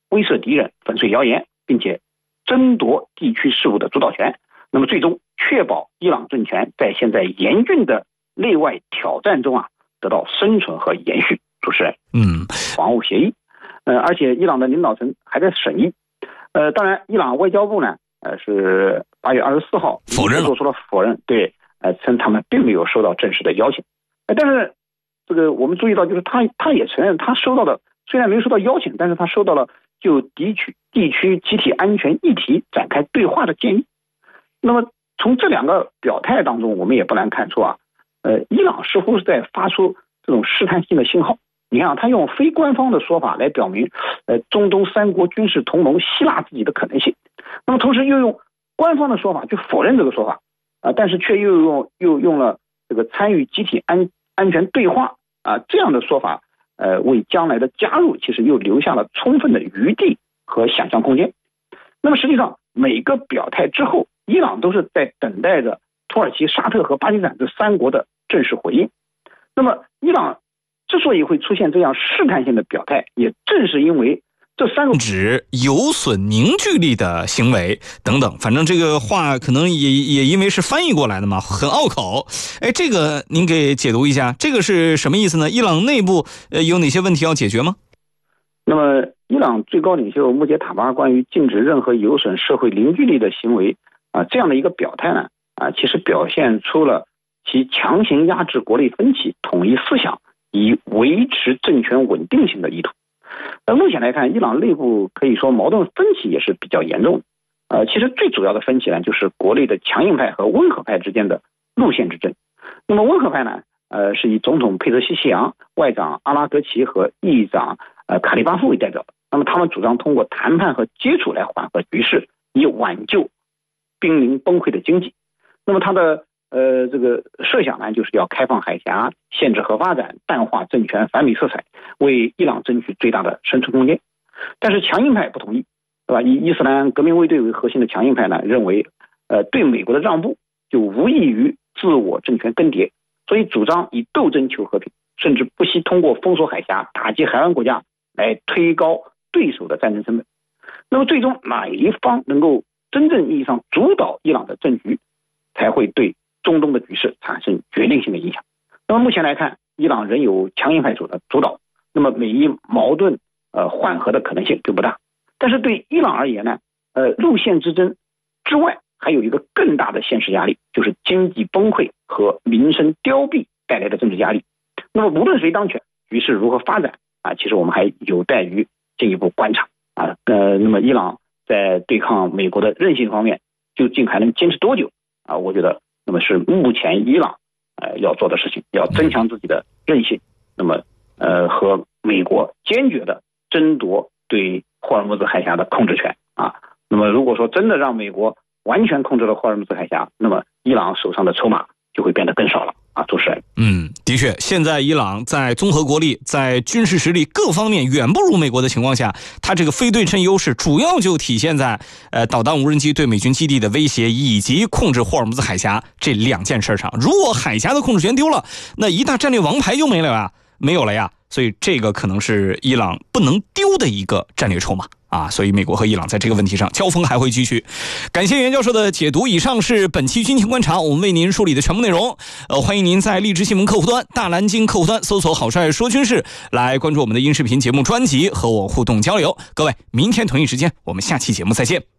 威慑敌人、粉碎谣言，并且争夺地区事务的主导权，那么最终确保伊朗政权在现在严峻的内外挑战中得到生存和延续。主持人，防务协议，而且伊朗的领导层还在审议。当然，伊朗外交部呢，是8月24号否认了， 做出了否认，对，称他们并没有收到正式的邀请。但是这个我们注意到，就是他也承认，他收到的虽然没有收到邀请，但是他收到了就地区集体安全议题展开对话的建议。那么从这两个表态当中，我们也不难看出伊朗似乎是在发出这种试探性的信号。你看他用非官方的说法来表明中东3国军事同盟希腊自己的可能性，那么同时又用官方的说法去否认这个说法但是却又用了这个参与集体安全对话这样的说法为将来的加入其实又留下了充分的余地和想象空间。那么实际上每个表态之后，伊朗都是在等待着土耳其、沙特和巴基斯坦这3国的正式回应。那么伊朗之所以会出现这样试探性的表态，也正是因为这3个指有损凝聚力的行为等等，反正这个话可能也因为是翻译过来的嘛，很拗口。这个您给解读一下，这个是什么意思呢？伊朗内部有哪些问题要解决吗？ 那么伊朗最高领袖穆杰塔巴关于禁止任何有损社会凝聚力的行为这样的一个表态呢其实表现出了其强行压制国内分歧、统一思想，以维持政权稳定性的意图。目前来看，伊朗内部可以说矛盾分歧也是比较严重的。其实最主要的分歧呢，就是国内的强硬派和温和派之间的路线之争。那么温和派呢，是以总统佩泽西希扬、外长阿拉格齐和议长卡里巴夫为代表的。那么他们主张通过谈判和接触来缓和局势，以挽救濒临崩溃的经济。那么他的这个设想呢，就是要开放海峡、限制核发展、淡化政权反美色彩，为伊朗争取最大的生存空间。但是强硬派不同意，对吧？以伊斯兰革命卫队为核心的强硬派呢，认为对美国的让步就无异于自我政权更迭，所以主张以斗争求和平，甚至不惜通过封锁海峡、打击海湾国家来推高对手的战争成本。那么最终哪一方能够真正意义上主导伊朗的政局，才会对中东的局势产生决定性的影响。那么目前来看，伊朗仍有强硬派主导，那么美伊矛盾缓和的可能性并不大。但是对伊朗而言呢，路线之争之外，还有一个更大的现实压力，就是经济崩溃和民生凋敝带来的政治压力。那么无论谁当权，局势如何发展其实我们还有待于进一步观察那么伊朗在对抗美国的韧性方面究竟还能坚持多久我觉得那么是目前伊朗要做的事情，要增强自己的韧性，那么和美国坚决的争夺对霍尔木兹海峡的控制权那么如果说真的让美国完全控制了霍尔木兹海峡，那么伊朗手上的筹码就会变得更少了主持人。 的确，现在伊朗在综合国力、在军事实力各方面远不如美国的情况下，它这个非对称优势主要就体现在导弹无人机对美军基地的威胁以及控制霍尔木兹海峡这2件事上。如果海峡的控制权丢了，那一大战略王牌就没有了呀。所以这个可能是伊朗不能丢的一个战略筹码所以美国和伊朗在这个问题上交锋还会继续。感谢袁教授的解读，以上是本期军情观察我们为您梳理的全部内容。欢迎您在荔枝新闻客户端、大蓝鲸客户端搜索郝帅说军事，来关注我们的音视频节目专辑，和我互动交流。各位，明天同一时间我们下期节目再见。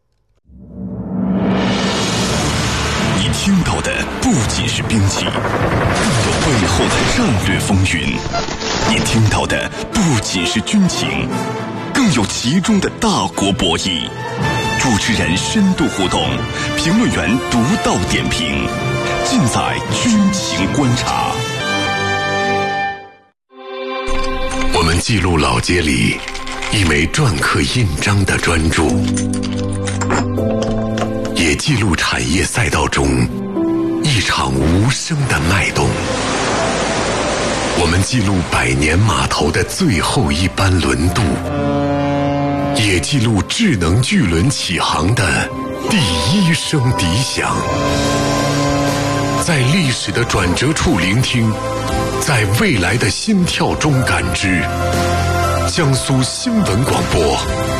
你听到的不仅是兵器，更有背后的战略风云。你听到的不仅是军情，更有其中的大国博弈。主持人深度互动，评论员独到点评，尽在军情观察。我们记录老街里一枚篆刻印章的专注，也记录产业赛道中一场无声的脉动。我们记录100年码头的最后一班轮渡，也记录智能巨轮起航的第一声笛响。在历史的转折处聆听，在未来的心跳中感知。江苏新闻广播